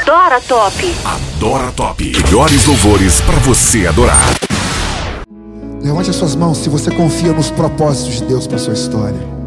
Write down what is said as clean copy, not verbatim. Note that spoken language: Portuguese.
Adora Top. Adora Top. Melhores louvores para você adorar. Levante as suas mãos se você confia nos propósitos de Deus para sua história.